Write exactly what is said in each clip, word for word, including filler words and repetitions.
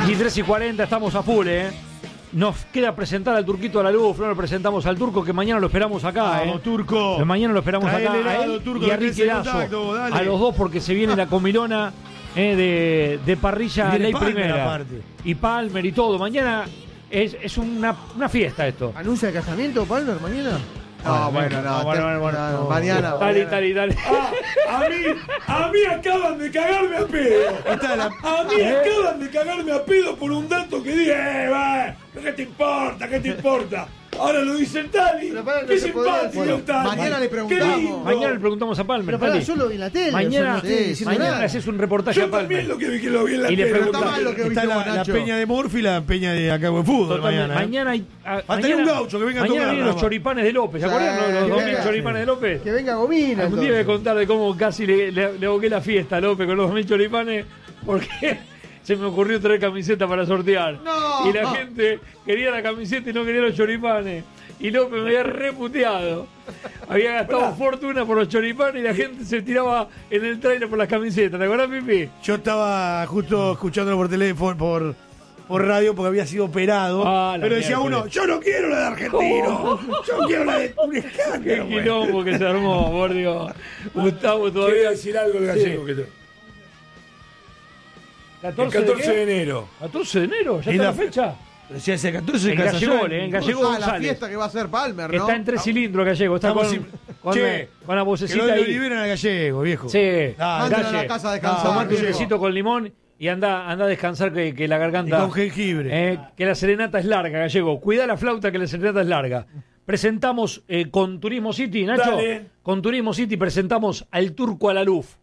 Y tres y cuarenta, estamos a full, ¿eh? Nos queda presentar al Turquito Alaluf, no lo presentamos al Turco, que mañana lo esperamos acá, Vamos, ¿eh? Turco. Que mañana lo esperamos Trae acá, el helado, a él Turco, y a que Ricky tenés Lazo, contacto, dale. a los dos, porque se viene la comilona eh, de, de parrilla Viene ley Palmer, primera. aparte. Y Palmer y todo. Mañana es, es una, una fiesta esto. ¿Anuncia el casamiento, Palmer, mañana? No, bueno, no. no, bueno, bueno, bueno, no, no. Mañana. Dale, mañana. dale, dale. Ah, a mí, a mí acaban de cagarme a pedo. Esta la- A mí acaban de cagarme a pedo por un dato que dije, eh, va, ¿qué te importa? ¿Qué te importa? Ahora lo dice el Tali. Pero pará, no Qué se podía simpático decir. el Tali. Mañana le Qué preguntamos. lindo. Mañana le preguntamos a Palmer. Pero pará, Tali. yo lo vi en la tele. Mañana, o sea, no estoy diciendo mañana nada. le haces un reportaje Yo a Palmer. también lo que vi que lo vi en la Y le tele. preguntamos- Está mal lo que Está viste la, vos, la Nacho. peña de Morphy y la peña de acá de fútbol. Totalmente. Mañana, ¿eh? Mañana hay. a- Faltaría mañana- un gaucho que venga a Mañana tocar, vienen nada los más. choripanes de López. ¿Se Sí, acuerdan los, los que dos mil venga. choripanes de López? Que venga Gomina. Algún día voy a entonces. contar de cómo casi le, le, le aboqué la fiesta a López con los dos mil choripanes porque se me ocurrió traer camiseta para sortear. No. Y la gente quería la camiseta y no quería los choripanes. Y López me había reputeado. Había gastado fortuna por los choripanes y la gente se tiraba en el trailer por las camisetas. ¿Te acuerdas, Pipi? Yo estaba justo escuchándolo por teléfono, por, por radio, porque había sido operado. Ah, la pero decía miércoles. uno, yo no quiero la de Argentino. Yo quiero la de un Qué escándalo. güey. quilombo que se armó, por Dios. Gustavo todavía. Quería decir algo de gallego. Sí. Que te- catorce, El catorce qué? de enero. catorce de enero, ya Y está la la fecha. Decía ese catorce En de Gallego, ¿eh? En Gallego Ah, la González. fiesta que va a hacer Palmer, Que ¿no? está en tres cilindros Gallego. Está Estamos con, sin- con, Che, con la Que vocecita no lo ahí. liberen a Gallego, viejo. Sí. Dale. Mándalo a Galle, la casa a descansar, tomate un viejo. tecito con limón y anda, anda a descansar que, que la garganta. Y con jengibre. Eh, que la serenata es larga, Gallego. Cuida la flauta que la serenata es larga. Presentamos eh, con Turismo City, Nacho. Dale. Con Turismo City presentamos al Turco Alaluf.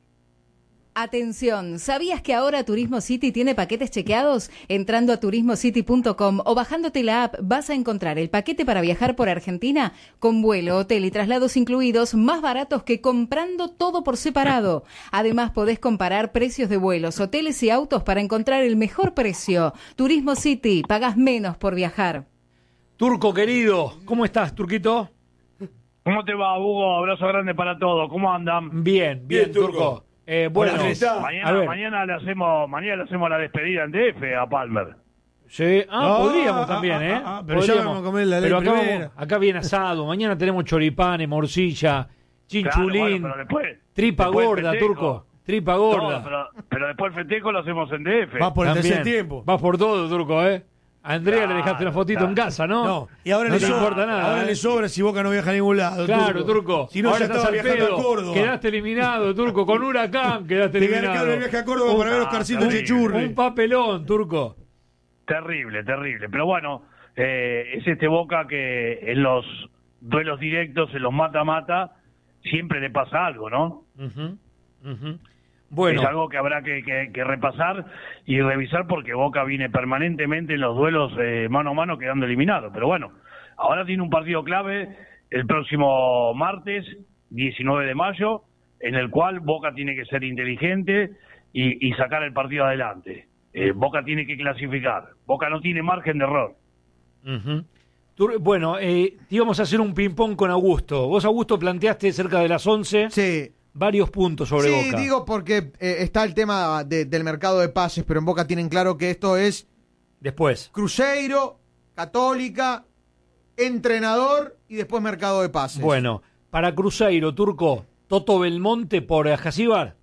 Atención, ¿sabías que ahora Turismo City tiene paquetes chequeados? Entrando a turismo city punto com o bajándote la app vas a encontrar el paquete para viajar por Argentina con vuelo, hotel y traslados incluidos más baratos que comprando todo por separado. Además podés comparar precios de vuelos, hoteles y autos para encontrar el mejor precio. Turismo City, pagás menos por viajar. Turco querido, ¿cómo estás, Turquito? ¿Cómo te va, Hugo? Abrazo grande para todos. ¿Cómo andan? Bien, bien, Bien, Turco. Turco. Eh, bueno, Hola, ¿cómo está? a Mañana, ver. mañana le hacemos, mañana le hacemos la despedida en D F a Palmer. Sí, ah, Ah, podríamos ah, también, ah, ¿eh? ah, pero ya Podríamos. vamos a comer la ley Pero acá, primera. vamos- acá viene asado, mañana tenemos choripanes, morcilla, chinchulín, Claro, bueno, pero después, tripa después el gorda, festejo. Turco, tripa Todo, gorda. pero, pero después el festejo lo hacemos en D F. Va por el También. tercer tiempo. Vas por todo, Turco, ¿eh? A Andrea le Claro, dejaste una fotito claro. en casa, ¿no? No, y ahora no le te sobra, importa nada. ahora ¿eh? le sobra si Boca no viaja a ningún lado. Claro, Turco. Si no, ahora ya estás estaba al viajando pedo. a Córdoba. Quedaste eliminado, Turco. Con Huracán quedaste Te eliminado. ganaron el viaje a Córdoba Un- para ver a Oscarcito Ah, Chechurri. Un papelón, Turco. Terrible, terrible. Pero bueno, eh, es este Boca que en los duelos directos, en los mata-mata, siempre le pasa algo, ¿no? Ujú, ujú. Bueno, Es algo que habrá que, que- que repasar y revisar porque Boca viene permanentemente en los duelos eh, mano a mano quedando eliminado. Pero bueno, ahora tiene un partido clave el próximo martes, diecinueve de mayo, en el cual Boca tiene que ser inteligente y, y sacar el partido adelante. Eh, Boca tiene que clasificar. Boca no tiene margen de error. ujú. Tur- bueno eh, te íbamos a hacer un ping-pong con Augusto. Vos, Augusto, planteaste cerca de las once Sí. varios puntos sobre Sí, Boca. digo porque eh, está el tema de- del mercado de pases, pero en Boca tienen claro que esto es Después. Cruzeiro, Católica, entrenador y después mercado de pases. Bueno, para Cruzeiro, Turco, Toto Belmonte por Ajacíbar.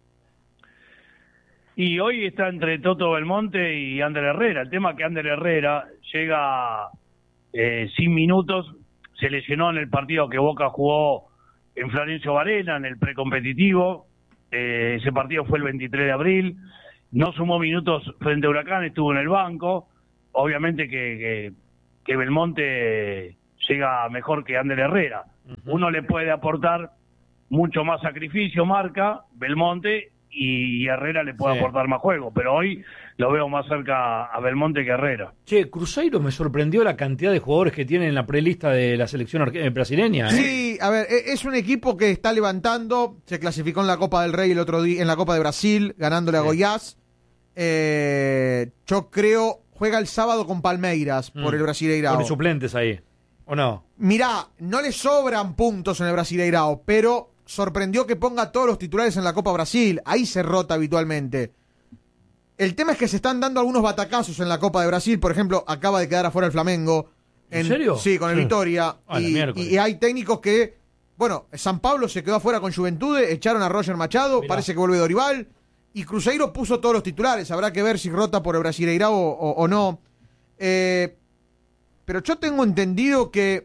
Y hoy está entre Toto Belmonte y Ander Herrera. El tema es que Ander Herrera llega eh, sin minutos, se lesionó en el partido que Boca jugó en Florencio Varela, en el precompetitivo. Eh, ese partido fue el veintitrés de abril. No sumó minutos frente a Huracán, estuvo en el banco. Obviamente que, que, que Belmonte llega mejor que Ander Herrera. Uno le puede aportar mucho más sacrificio, marca, Belmonte, y Herrera le puede Sí. aportar más juego, pero hoy lo veo más cerca a Belmonte que a Herrera. Che, Cruzeiro me sorprendió la cantidad de jugadores que tiene en la prelista de la selección arge- eh, brasileña. ¿eh? Sí, a ver, e- es un equipo que está levantando, se clasificó en la Copa del Rey el otro día, en la Copa de Brasil, ganándole a Sí. Goiás. Eh, yo creo, juega el sábado con Palmeiras por Mm. el Brasileirao. Pone suplentes ahí, ¿o no? Mirá, no le sobran puntos en el Brasileirao, pero sorprendió que ponga todos los titulares en la Copa Brasil. Ahí se rota habitualmente. El tema es que se están dando algunos batacazos en la Copa de Brasil. Por ejemplo, acaba de quedar afuera el Flamengo. ¿En serio? Sí, con el Sí. Vitória. Ah, la y, miércoles. y hay técnicos que... Bueno, San Pablo se quedó afuera con Juventude, echaron a Roger Machado, Mirá. parece que vuelve Dorival. Y Cruzeiro puso todos los titulares. Habrá que ver si rota por el Brasileirao o, o, o no. Eh, pero yo tengo entendido que...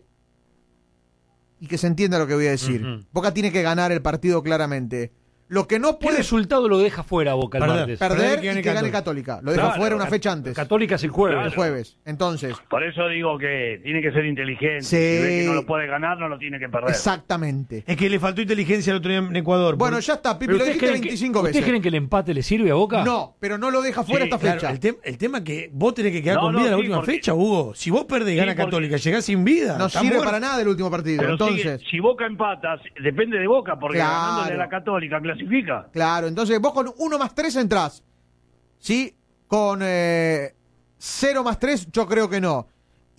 Y que se entienda lo que voy a decir. Ujú. Boca tiene que ganar el partido claramente. Lo que no ¿Qué puede resultado lo deja fuera Boca el Perder. martes? perder Perder y que que gane gane Católica. Lo deja Claro, fuera una Cat- fecha antes. Católica es el jueves. El jueves. Entonces, Por eso digo que tiene que ser inteligente. Sí. Si ve que no lo puede ganar, no lo tiene que perder. exactamente. Es que le faltó inteligencia el otro día en Ecuador. Bueno, porque- ya está, Pipi, ¿Pero lo ustedes dijiste creen, que, veinticinco ¿Ustedes veces. creen que el empate le sirve a Boca? No, pero no lo deja fuera Sí, esta Claro, fecha. el, tem- el tema es que vos tenés que quedar No, con no, vida en la sí, última porque- fecha, Hugo. Si vos perdés y gana porque- Católica, llegás sin vida. No estás sirve muerto. para nada el último partido. Pero Entonces, sigue- si Boca empata, depende de Boca, porque Claro. ganándole a la Católica clasifica. claro, entonces vos con uno más tres entrás. ¿Sí? Con eh, cero más tres, yo creo que no.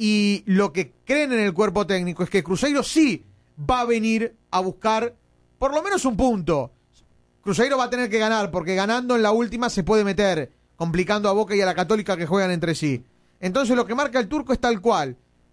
Y lo que creen en el cuerpo técnico es que Cruzeiro sí va a venir a buscar por lo menos un punto. Cruzeiro va a tener que ganar, porque ganando en la última se puede meter, complicando a Boca y a la Católica que juegan entre sí. Entonces lo que marca el turco es tal cual.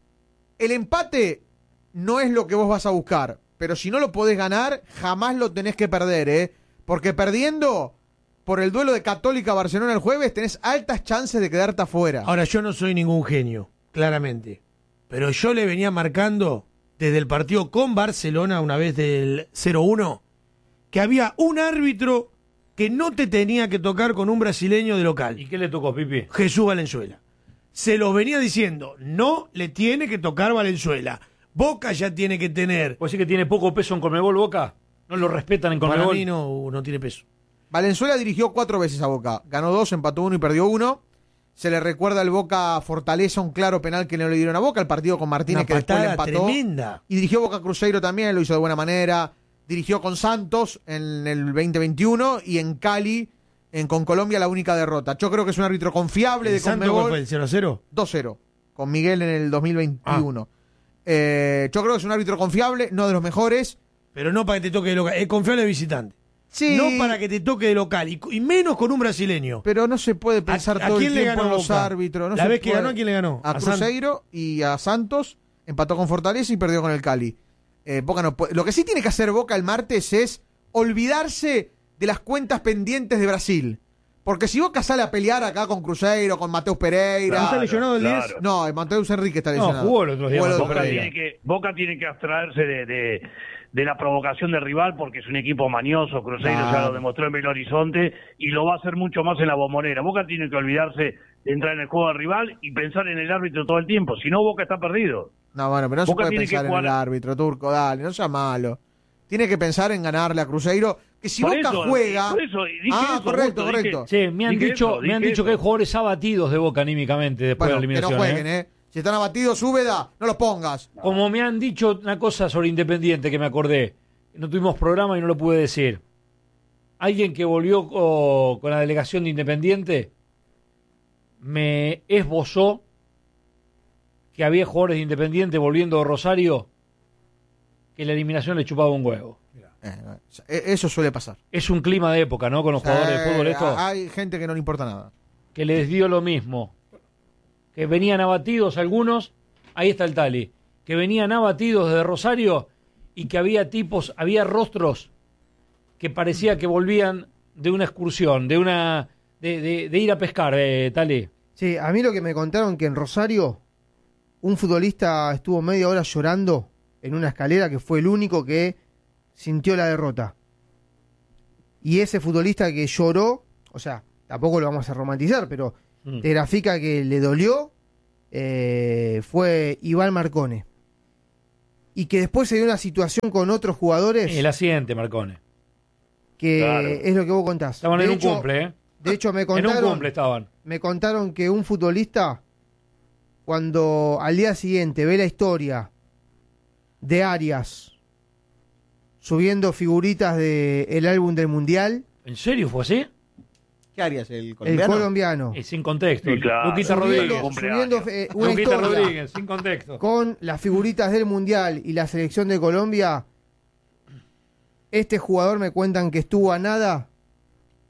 El empate no es lo que vos vas a buscar, pero si no lo podés ganar, jamás lo tenés que perder, ¿eh? Porque perdiendo por el duelo de Católica-Barcelona el jueves, tenés altas chances de quedarte afuera. Ahora, yo no soy ningún genio, claramente. Pero yo le venía marcando desde el partido con Barcelona, una vez del cero uno, que había un árbitro que no te tenía que tocar con un brasileño de local. ¿Y qué le tocó, Pipi? Jesús Valenzuela. Se los venía diciendo, no le tiene que tocar Valenzuela. Boca ya tiene que tener. ¿Puede decir que tiene poco peso en Conmebol Boca? ¿No lo respetan en Para Conmebol? mí no, no tiene peso. Valenzuela dirigió cuatro veces a Boca. Ganó dos, empató uno y perdió uno. Se le recuerda al Boca Fortaleza un claro penal que no le dieron a Boca. El partido con Martínez Una que después le patada empató. tremenda. Y dirigió Boca Cruzeiro también, lo hizo de buena manera. Dirigió con Santos en el veinte veintiuno y en Cali, en, con Colombia, la única derrota. Yo creo que es un árbitro confiable de ¿El Santos cuál fue? Conmebol. ¿El cero a cero? dos cero, con Miguel en el dos mil veintiuno. Eh, yo creo que es un árbitro confiable, no de los mejores. Pero no para que te toque de local. Es confiable de visitante. Sí, No para que te toque de local. Y, y menos con un brasileño. pero no se puede pensar ¿A- a todo quién el le tiempo ganó en los Boca? árbitros. No La se vez que puede. ganó, ¿a quién le ganó? A A San- Cruzeiro y a Santos. Empató con Fortaleza y perdió con el Cali. Eh, Boca no puede- Lo que sí tiene que hacer Boca el martes es olvidarse de las cuentas pendientes de Brasil. Porque si Boca sale a pelear acá con Cruzeiro, con Mateus Pereira... ¿No está lesionado el claro. diez? No, Mateus Enrique está No, lesionado. jugó el otro día Jugó el Mateus otro Boca día. tiene, que, Boca tiene que abstraerse de, de, de la provocación del rival porque es un equipo mañoso. Cruzeiro ya Claro. lo demostró en Belo Horizonte y lo va a hacer mucho más en la Bombonera. Boca tiene que olvidarse de entrar en el juego del rival y pensar en el árbitro todo el tiempo. Si no, Boca está perdido. No, bueno, pero no Boca se puede tiene que pensar en jugar- el árbitro, Turco, dale, no sea malo. Tiene que pensar en ganarle a Cruzeiro, que si Por Boca eso, juega... por eso, dije ah, eso, correcto, Augusto, dije- correcto. Sí, me han Dije dicho, eso, me han dije dicho que hay eso. jugadores abatidos de Boca anímicamente después Bueno, de la que no eliminación. jueguen, ¿eh? ¿eh? Si están abatidos, Úbeda, no los pongas. Como me han dicho una cosa sobre Independiente que me acordé. No tuvimos programa y no lo pude decir. Alguien que volvió co- con la delegación de Independiente me esbozó que había jugadores de Independiente volviendo de Rosario que la eliminación le chupaba un huevo. Eh, eh, eso suele pasar. Es un clima de época, ¿no? Con los jugadores de Eh, fútbol esto. Hay gente que no le importa nada. Que les dio lo mismo. Que venían abatidos algunos, ahí está el Tali, que venían abatidos desde Rosario y que había tipos, había rostros que parecía que volvían de una excursión, de una de, de, de ir a pescar, eh, Tali. Sí, a mí lo que me contaron que en Rosario un futbolista estuvo media hora llorando en una escalera que fue el único que sintió la derrota. Y ese futbolista que lloró, o sea, tampoco lo vamos a romantizar, pero Mm. te grafica que le dolió, eh, fue Iván Marcone. Y que después se dio una situación con otros jugadores El accidente, Marcone. que Claro. es lo que vos contás. Estaban De en hecho- un cumple, ¿eh? De hecho, me En un contaron, cumple estaban. me contaron que un futbolista, cuando al día siguiente ve la historia de Arias subiendo figuritas del álbum del Mundial, ¿En serio fue así? ¿Qué harías, el el colombiano? colombiano, Eh, sin contexto. Sí, claro. Luquita subiendo, Rodríguez. Cumpleaños. subiendo eh, una Luquita historia Rodríguez, sin contexto. con las figuritas del Mundial y la selección de Colombia, este jugador me cuentan que estuvo a nada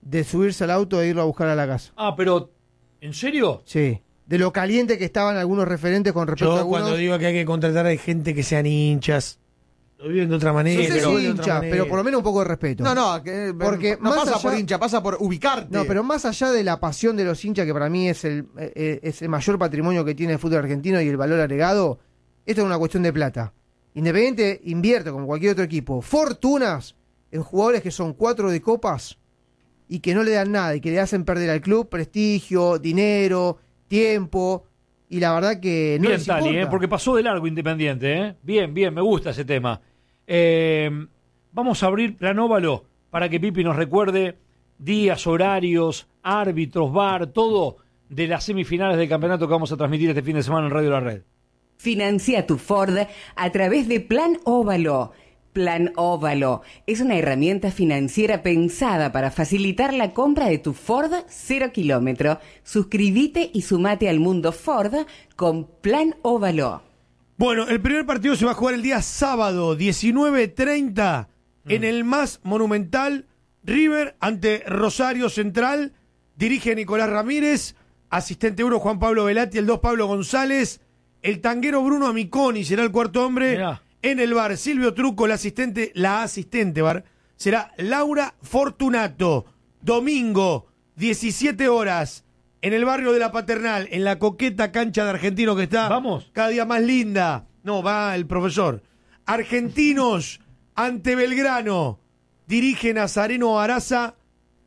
de subirse al auto e irlo a buscar a la casa. Ah, pero, ¿en serio? Sí. De lo caliente que estaban algunos referentes con respecto a Yo algunos. cuando digo que hay que contratar hay gente que sean hinchas. Lo viven de otra manera. No sé lo si ven de otra hincha, manera. pero por lo menos un poco de respeto. No, no, que, Porque no más pasa allá- por hincha, pasa por ubicarte. No, pero más allá de la pasión de los hinchas, que para mí es el, eh, es el mayor patrimonio que tiene el fútbol argentino y el valor agregado, esto es una cuestión de plata. Independiente invierte, como cualquier otro equipo, fortunas en jugadores que son cuatro de copas y que no le dan nada y que le hacen perder al club prestigio, dinero, tiempo, y la verdad que no Bien, les Tali, importa. ¿eh? Porque pasó de largo Independiente. ¿eh? Bien, bien, me gusta ese tema. Eh, vamos a abrir Plan Óvalo para que Pipi nos recuerde días, horarios, árbitros, V A R, todo de las semifinales del campeonato que vamos a transmitir este fin de semana en Radio La Red. Financia tu Ford a través de Plan Óvalo. Plan Óvalo es una herramienta financiera pensada para facilitar la compra de tu Ford cero kilómetro. Suscríbete y sumate al mundo Ford con Plan Óvalo. Bueno, el primer partido se va a jugar el día sábado, diecinueve treinta, mm. en el más monumental River ante Rosario Central. Dirige Nicolás Ramírez, asistente uno Juan Pablo Velati, el dos Pablo González, el tanguero Bruno Amiconi será el cuarto hombre. Mirá. En el bar, Silvio Truco, la asistente, la asistente bar, será Laura Fortunato. Domingo, diecisiete horas, en el barrio de La Paternal, en la coqueta cancha de Argentino que está Vamos. cada día más linda. No, va el profesor. Argentinos ante Belgrano. Dirige Nazareno Araza.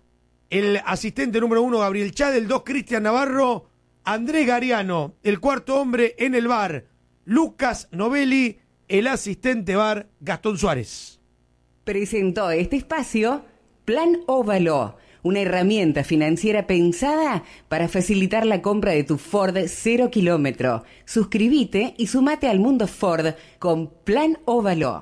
El asistente número uno, Gabriel Chad. El dos, Cristian Navarro. Andrés Gariano, el cuarto hombre en el bar. Lucas Novelli. El asistente bar, Gastón Suárez. Presentó este espacio Plan Óvalo, una herramienta financiera pensada para facilitar la compra de tu Ford cero kilómetro. Suscríbete y sumate al mundo Ford con Plan Óvalo.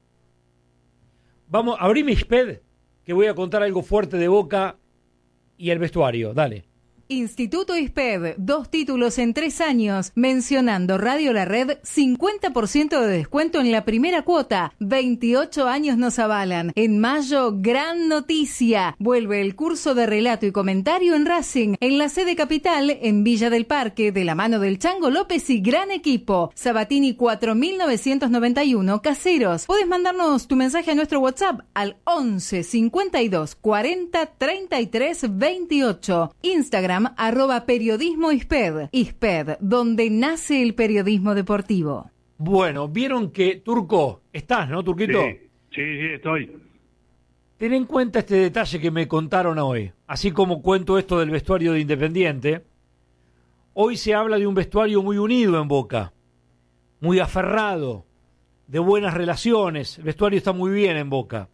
Vamos, abrí mi iPad, que voy a contar algo fuerte de Boca y el vestuario. Dale. Instituto ISPED, dos títulos en tres años, mencionando Radio La Red, cincuenta por ciento de descuento en la primera cuota, veintiocho años nos avalan. En mayo, gran noticia, vuelve el curso de relato y comentario en Racing, en la sede capital, en Villa del Parque, de la mano del Chango López y gran equipo. Sabatini cuatro mil novecientos noventa y uno, Caseros. Puedes mandarnos tu mensaje a nuestro WhatsApp al once cincuenta y dos cuarenta treinta y tres veintiocho. Instagram arroba periodismo ISPED. ISPED, donde nace el periodismo deportivo. Bueno, vieron que, Turco, estás, ¿no, Turquito? Sí, sí, sí, estoy. Ten en cuenta este detalle que me contaron hoy. Así como cuento esto del vestuario de Independiente, hoy se habla de un vestuario muy unido en Boca, muy aferrado, de buenas relaciones. El vestuario está muy bien en Boca.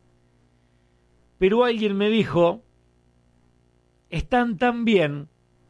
Pero alguien me dijo, están tan bien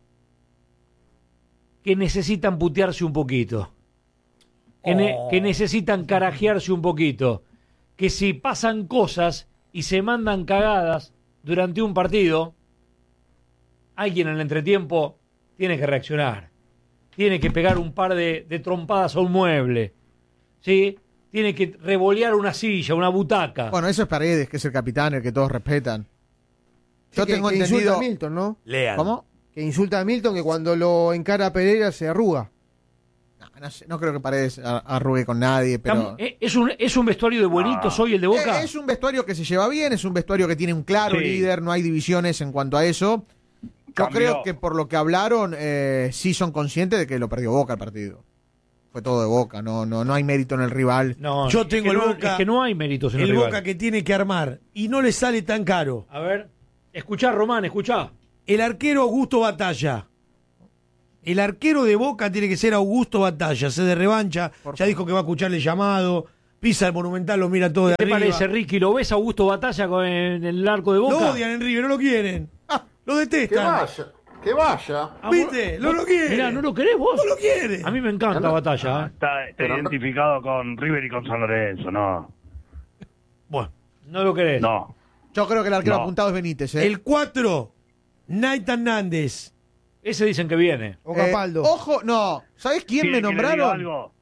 que necesitan putearse un poquito, que, ne- que necesitan carajearse un poquito, que si pasan cosas y se mandan cagadas durante un partido, alguien en el entretiempo tiene que reaccionar, tiene que pegar un par de, de trompadas a un mueble, ¿sí? Tiene que revolear una silla, una butaca. Bueno, eso es Paredes, que es el capitán, el que todos respetan. Yo que, tengo que insulta entendido... a Milton, ¿no? Lean. ¿Cómo? Que insulta a Milton, que cuando lo encara a Pereira se arruga. No, no, sé, no creo que Paredes a- arrugue con nadie, pero... Estamos- eh, ¿Es un, ¿Es un vestuario de buenitos hoy el de Boca? Eh, Es un vestuario que se lleva bien, es un vestuario que tiene un claro Sí. líder, no hay divisiones en cuanto a eso. Yo Cambió. creo que por lo que hablaron, eh, sí son conscientes de que lo perdió Boca el partido. Fue todo de Boca, no, no, no hay mérito en el rival. No, Yo es tengo que el no, Boca- es que no hay méritos en el, El rival. Boca que tiene que armar y no le sale tan caro. A ver, escuchá, Román, escuchá. El arquero Augusto Batalla. El arquero de Boca tiene que ser Augusto Batalla, se de revancha, Por ya favor. dijo que va a escucharle llamado, pisa el Monumental, lo mira todo de ¿Qué te arriba. parece, Ricky? ¿Lo ves a Augusto Batalla con en el arco de Boca? Lo odian en River, no lo quieren. Ah, Lo detestan. que vaya. Ah, ¿Viste? vos- No lo vos- quiere. Mirá, ¿no lo querés vos? No lo quiere. A mí me encanta Batalla. ¿eh? Está, está Pero no- identificado con River y con San Lorenzo, no. Bueno, no lo querés. No. Yo creo que el arquero No. apuntado es Benítez. ¿eh? El cuatro, Nathan Nández. Ese dicen que viene. O Eh, Capaldo. ojo, no. ¿Sabés quién ¿Quiere me que le diga nombraron? algo?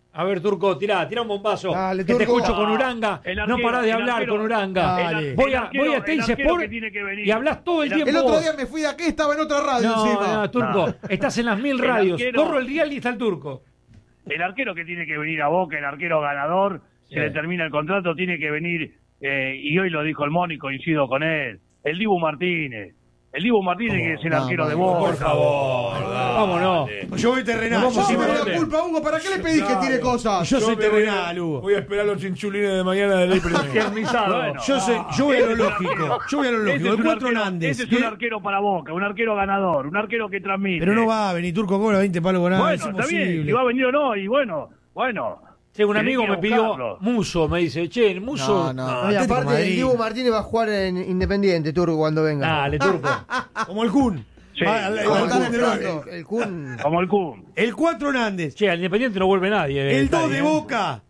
A ver, Turco, tirá, tirá un bombazo. Dale, que te Turco. escucho con Uranga. El no arquero, parás de el hablar arquero. con Uranga. Dale. Voy a, El arquero, voy a el Teis arquero Sport que tiene que venir. y hablas todo el El tiempo. El otro vos. día me fui de aquí, estaba en otra radio No, encima. no, Turco, No. estás en las mil El radios. arquero- Corro el dial y está el Turco. El arquero que tiene que venir a Boca, el arquero ganador, Sí. se le termina el contrato, tiene que venir, eh, y hoy lo dijo el Moni, coincido con él, el Dibu Martínez. El Dibu Martínez que es el No, arquero de Mario, Boca. Por favor, dale. Vámonos. Yo voy terrenal. Nos Yo, vamos sí Yo a me- me ver. la culpa, Hugo, ¿para qué le pedís que Claro. tire cosas? yo soy me voy a- terrenal, Hugo. Voy a esperar los chinchulines de mañana de ley primero. Tiernizado. Bueno. Yo, sé, yo voy a lo Ese es un lógico. arquero. Yo voy a lo Ese lógico. es El un cuatro arquero- Nández. ese es un ¿Qué? arquero para Boca, un arquero ganador, un arquero que transmite. Pero no va a venir Turco cobra veinte palos con nada. Bueno, es está bien, imposible. si va a venir o no, y bueno, bueno. Che, un Tenés amigo que me pidió buscarlo. Muso, me dice, che, Muso. No, no. No, y Atlético aparte, Madrid. el Dibu Martínez va a jugar en Independiente, Turco, cuando venga. Dale, Turco. Como el Kun. Sí. Va al- Como al el Kun Kun, de claro. nueve. El, el Kun. Como el Kun. El cuatro Nández. Che, al Independiente no vuelve nadie. del El dos estadio, de ¿eh? Boca.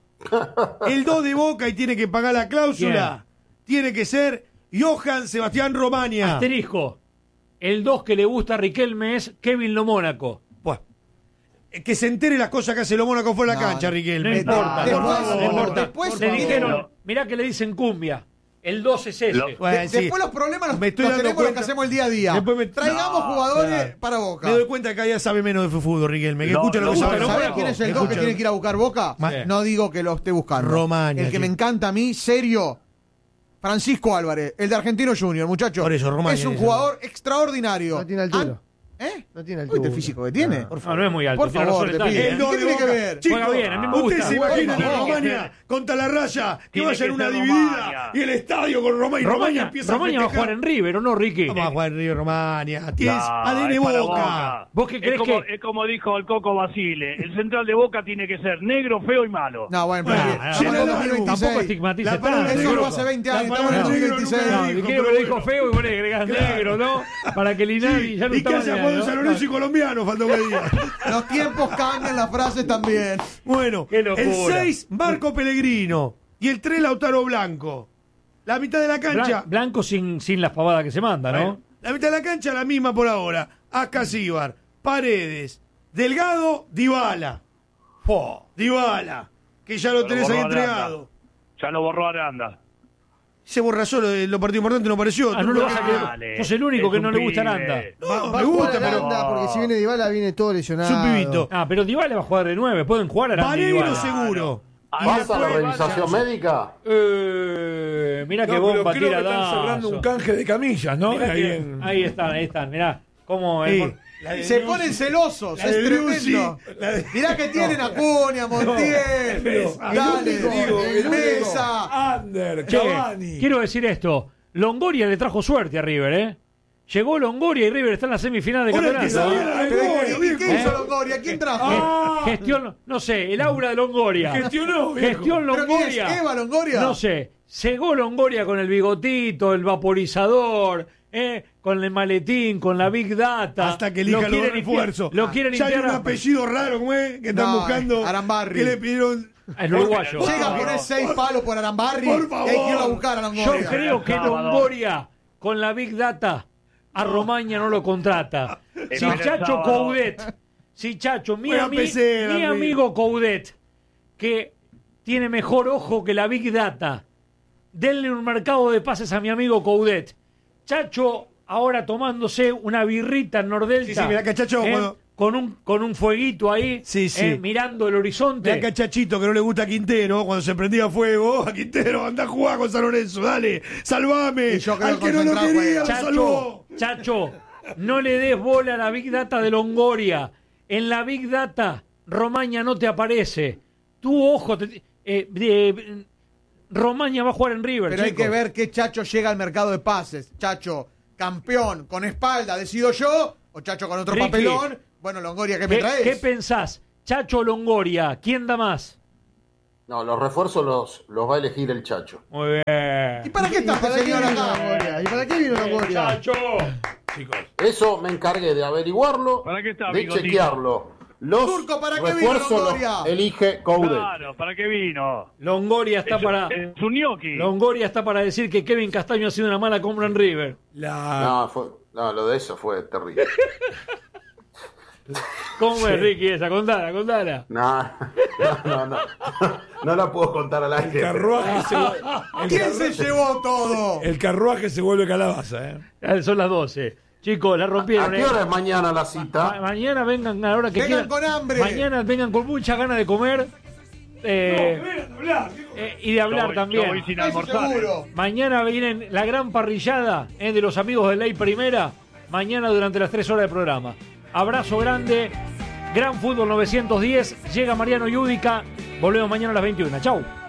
El dos de Boca y tiene que pagar la cláusula. Tiene que ser Johan Sebastián Romagna. Asterisco. El dos que le gusta a Riquelme es Kevin Lo Mónaco. Buah. Eh, Que se entere las cosas que hace lo Mónaco fue la No, cancha, no. Riquelme. No importa, Después- por favor, no importa. después- le por dijeron, favor. mirá que le dicen cumbia. El dos es ese. Lo- Bueno, De- sí. Después los problemas los, Me estoy los dando tenemos los que cuenta. hacemos el día a día. Después me- Traigamos No, jugadores claro. para Boca. Me doy cuenta que cada día sabe menos de fútbol, Riquelme. Que No, escucha lo no, que sabe. no, ¿Sabés no, quién es el Escucha. dos que tiene que ir a buscar Boca? Sí. No digo que lo esté buscando. Romagna, El que sí. me encanta a mí, serio, Francisco Álvarez, el de Argentino Junior, muchachos. Por eso, Romagna es un dice. jugador extraordinario. No tiene altura. An- ¿Eh? No tiene ¿Viste altura. el físico que tiene? No, no es muy alto. Por tiene favor, razón te el pido. Tani, El ¿eh? dos ¿Qué de tiene que Boca. ver? Chicos, Juega bien, a mí me ¿Usted gusta. se imagina Por a favor. Romagna contra la raya que Tiene vaya en que una ser dividida Romagna. y el estadio con Romagna y Romagna Romaña, empieza Romaña a va a festejar? jugar en River, ¿o no, Ricky? Vamos a jugar en Río Romagna. Tienes No, A D N es para Boca. ¿Vos qué Es crees como, que- es como dijo el Coco Basile, el central de Boca tiene que ser negro, feo y malo. No, bueno, Bueno, pero Ah, estamos en llena el la- dos mil veintiséis. Tampoco estigmatiza La palabra tanto. Eso negro- fue hace veinte la años, estamos en el palabra dos mil negro veintiséis. nunca No, dijo, y quiero que pero lo dijo bueno. feo y vos le agregás Claro. negro, ¿no? Para que Linares ya no ¿Y está qué hace mañana, Juan ¿no? San Lorenzo y colombiano? Faltó que diga. Los tiempos cambian, las frases también. Bueno, Qué locura. el seis, Marco Pellegrino. Y el tres, Lautaro Blanco. La mitad de la cancha. Blan- Blanco sin, sin las pavadas que se manda, ¿no? Bueno, la mitad de la cancha la misma por ahora. Ascasíbar, Paredes, Delgado, Dybala. Po, Dybala, que ya lo Lo tenés borró ahí Aranda. entregado. Ya lo borró Aranda. Se borra solo de los partidos importantes, no apareció. Ah, no lo Tú- vas a querer. Dale, Sos el único es que un no le gusta pibe. Aranda. No, Va, va me a gusta, jugar pero. Aranda, porque si viene Dybala viene todo lesionado. Es un pibito. Ah, pero Dybala va a jugar de nueve. Pueden jugar Aranda y Paredes Dybala. seguro. Y ¿Vas a la después- revisación médica? Eh, mirá No, que pero bomba creo que tira están cerrando un Dazo. canje de camillas, ¿no? Mirá Ahí que- en- Ahí están, ahí están. Mirá cómo el Sí. mon- La de Se Lucy. ponen celosos, La es de tremendo. Lucy, la de- Mirá que tienen Acuña, Montiel, Mesa. dale, El único, digo, el único. Mesa. Ander, Che, Cavani. quiero decir esto. Longoria le trajo suerte a River, ¿eh? Llegó Longoria y River está en la semifinal de Ahora el que campeonato. sabía la Pero, memoria, ¿y viejo. qué hizo Longoria? ¿Quién trajo? Ah. Ge- Gestión, no sé, el aura de Longoria. Gestionó, viejo. Gestión ¿Pero quién es? Longoria. ¿Eva Longoria? No sé. Llegó Longoria con el bigotito, el vaporizador, ¿eh? Con el maletín, con la Big Data. Hasta que elija Lo los quieren refuerzos. limpiar- Lo quieren Ya hay limpiar un a- apellido raro, ¿cómo es? Que están No, buscando. Arambarri. Que le pidieron. El uruguayo. Llega a Por poner favor. seis palos por Arambarri Por y favor. hay que irlo a buscar a Yo Longoria. creo que Sábado. Longoria, con la Big Data, a Romaña no lo contrata. Si el Chacho sábado. Coudet, si Chacho, mi, Juega ami- Pesera, mi amigo. amigo Coudet, que tiene mejor ojo que la Big Data, denle un mercado de pases a mi amigo Coudet. Chacho ahora tomándose una birrita en Nordelta. Sí, sí, mirá que Chacho, ¿eh? cuando- con, un, con un fueguito ahí, Sí, sí. ¿eh? mirando el horizonte. Mirá que a Chachito, que no le gusta a Quintero, cuando se prendía fuego, a Quintero, anda a jugar con San Lorenzo, dale, salvame. Y yo creo Al que que no lo concentrado quería, lo juega. salvó. Chacho, Chacho, no le des bola a la Big Data de Longoria. En la Big Data, Romaña no te aparece. Tu ojo, te- eh, de- Romaña va a jugar en River. Pero hay chicos. que ver qué Chacho llega al mercado de pases. Chacho, campeón, con espalda, decido yo, o Chacho con otro Ricky. papelón. Bueno, Longoria, ¿qué me ¿Qué, traes? qué pensás? Chacho o Longoria, ¿quién da más? No, los refuerzos los, los va a elegir el Chacho. Muy bien. ¿Y para qué ¿Y está para este qué señor vino acá? Longoria? ¿Y para qué vino Longoria? Chacho. Chicos. Eso me encargué de averiguarlo, ¿Para qué está, de Bigotito? chequearlo. Los Turco, ¿para qué vino refuerzos los Longoria? elige Coudet. Claro, ¿para qué vino? Longoria está Es- para Es un gnocchi. Longoria está para decir que Kevin Castaño ha sido una mala compra en River. La... No, fue, no, lo de eso fue terrible. ¿Cómo es, Ricky, esa? Contala, contala. No, no, no, no, no la puedo contar al aire. El carruaje se, el ¿Quién carruaje- se llevó todo? El carruaje se vuelve calabaza, ¿eh? Ah, Son las doce. Chicos, la ¿A rompieron. qué ¿eh? hora es mañana la Ma- cita? mañana vengan a la hora que Vengan quieran. con hambre. Mañana vengan con mucha ganas de comer. eh, No, ven a hablar, ¿qué cosa? eh, y de hablar Yo voy- también. yo voy sin Eso almorzar. seguro. Mañana vienen la gran parrillada eh, de los amigos de Ley Primera. Mañana durante las tres horas de programa. Abrazo grande. Gran Fútbol novecientos diez. Llega Mariano Yudica. Volvemos mañana a las veintiuna. Chau.